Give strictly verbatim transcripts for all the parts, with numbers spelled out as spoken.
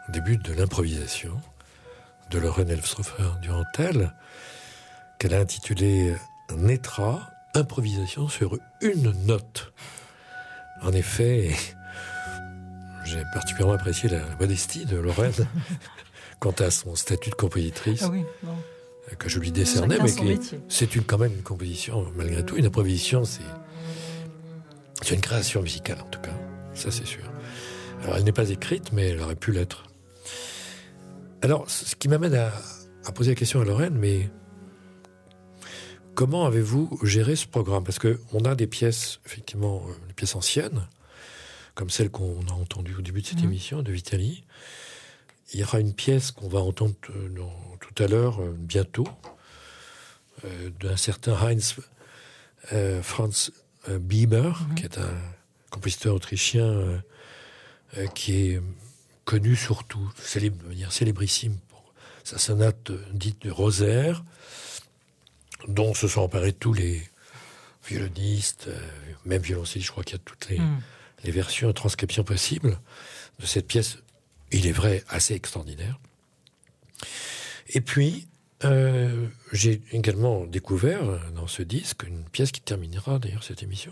au début de l'improvisation de Lorraine Elfstrofer-Durantel, qu'elle a intitulé Netra, improvisation sur une note. En effet, j'ai particulièrement apprécié la modestie de Lorraine quant à son statut de compositrice, ah oui, bon. que je lui décernais, mais qui, métier. c'est une, quand même une composition, malgré tout. Une improvisation, c'est, c'est une création musicale, en tout cas. Ça, c'est sûr. Alors, elle n'est pas écrite, mais elle aurait pu l'être. Alors, ce qui m'amène à, à poser la question à Lorraine, mais comment avez-vous géré ce programme ? Parce qu'on a des pièces, effectivement, euh, des pièces anciennes, comme celle qu'on a entendue au début de cette mmh. émission, de Vitali. Il y aura une pièce qu'on va entendre euh, dans, tout à l'heure, euh, bientôt, euh, d'un certain Heinz euh, Franz euh, Bieber, mmh. qui est un compositeur autrichien euh, euh, qui est connu surtout, célèbre, de manière célébrissime, pour sa sonate euh, dite de Rosaire, dont se sont emparés tous les violonistes, euh, même violoncellistes, je crois qu'il y a toutes les, mmh. les versions et transcriptions possibles de cette pièce, il est vrai, assez extraordinaire. Et puis, euh, j'ai également découvert dans ce disque une pièce qui terminera d'ailleurs cette émission,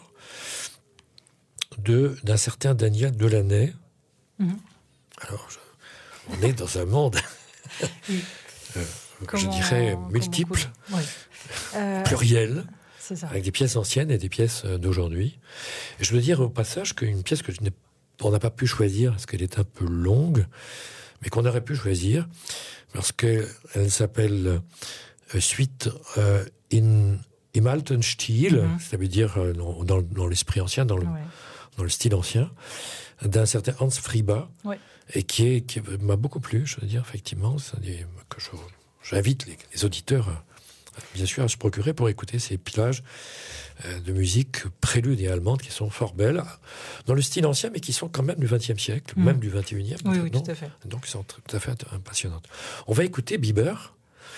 de, d'un certain Daniel Delaunay. Mmh. Alors, je, on est dans un monde, oui. euh, comment, je dirais, multiple, oui. euh, pluriel, c'est ça. Avec des pièces anciennes et des pièces d'aujourd'hui. Et je veux dire au passage qu'une pièce que je n'ai, on n'a pas pu choisir parce qu'elle est un peu longue, mais qu'on aurait pu choisir parce qu'elle s'appelle euh, Suite euh, in im alten Stil, mm-hmm. ça veut dire euh, dans, dans, dans l'esprit ancien, dans le, ouais. dans le style ancien, d'un certain Hans Friba, ouais. et qui, est, qui m'a beaucoup plu, je veux dire, effectivement, c'est que je, j'invite les, les auditeurs, euh, bien sûr, à se procurer pour écouter ces pillages euh, de musique prélude et allemande qui sont fort belles, dans le style ancien, mais qui sont quand même du vingtième siècle, mmh. même du vingt et unième. Oui, oui, tout à fait. Donc, ils sont tout à fait passionnantes. On va écouter Bieber.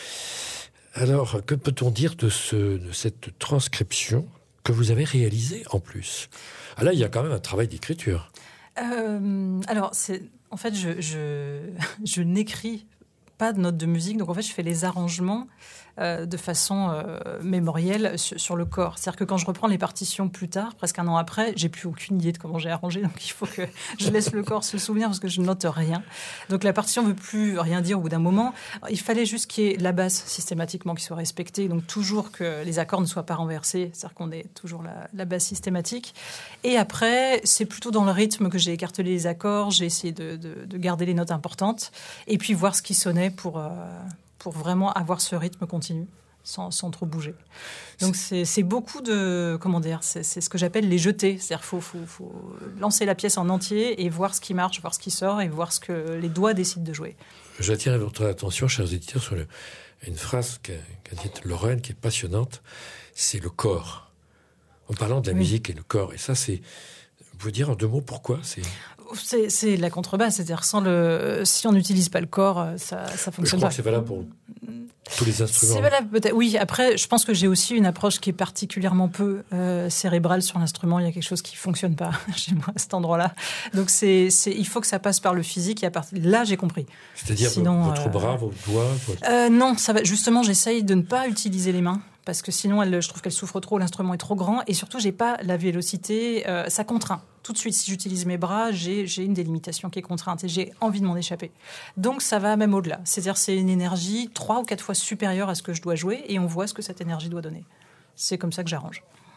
Alors, que peut-on dire de, ce, de cette transcription que vous avez réalisée en plus ? Ah là, il y a quand même un travail d'écriture. Euh, alors, c'est, en fait, je, je, je n'écris pas de notes de musique, donc en fait, je fais les arrangements euh, de façon euh, mémorielle sur, sur le corps. C'est-à-dire que quand je reprends les partitions plus tard, presque un an après, j'ai plus aucune idée de comment j'ai arrangé, donc il faut que je laisse le corps se souvenir parce que je ne note rien. Donc la partition ne veut plus rien dire au bout d'un moment. Il fallait juste qu'il y ait la basse systématiquement qui soit respectée, donc toujours que les accords ne soient pas renversés, c'est-à-dire qu'on ait toujours la, la basse systématique. Et après, c'est plutôt dans le rythme que j'ai écartelé les accords, j'ai essayé de, de, de garder les notes importantes et puis voir ce qui sonnait pour... Euh, pour vraiment avoir ce rythme continu, sans, sans trop bouger. Donc c'est, c'est beaucoup de... Comment dire, c'est, c'est ce que j'appelle les jetés. C'est-à-dire qu'il faut, faut, faut lancer la pièce en entier et voir ce qui marche, voir ce qui sort et voir ce que les doigts décident de jouer. J'attire votre attention, chers éditeurs, sur le, une phrase qu'a, qu'a dite Lorraine, qui est passionnante, c'est le corps. En parlant de la oui. musique et le corps. Et ça, c'est... Vous pouvez dire en deux mots pourquoi c'est... C'est, c'est la contrebasse, c'est-à-dire sans le, si on n'utilise pas le corps, ça, ça fonctionne pas. Je crois pas. Que c'est valable pour tous les instruments. C'est valable peut-être. Oui, après, je pense que j'ai aussi une approche qui est particulièrement peu euh, cérébrale sur l'instrument. Il y a quelque chose qui fonctionne pas chez moi à cet endroit-là. Donc c'est, c'est, il faut que ça passe par le physique. Et à part... Là, j'ai compris. C'est-à-dire Sinon, votre euh... bras, vos doigts. Votre... Euh, non, ça va. Justement, j'essaye de ne pas utiliser les mains. Parce que sinon, elle, je trouve qu'elle souffre trop, l'instrument est trop grand. Et surtout, j'ai pas la vélocité, euh, ça contraint. Tout de suite, si j'utilise mes bras, j'ai, j'ai une délimitation qui est contrainte et j'ai envie de m'en échapper. Donc, ça va même au-delà. C'est-à-dire, c'est une énergie trois ou quatre fois supérieure à ce que je dois jouer et on voit ce que cette énergie doit donner. C'est comme ça que j'arrange.